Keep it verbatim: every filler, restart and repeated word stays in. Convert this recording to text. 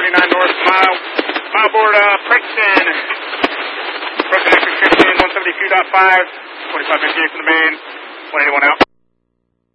seventy-nine north, mile, mile board, uh, Princeton. Approaching exit fifteen, one seventy-two point five, twenty-five fifty-eight from the main, one eighty-one out.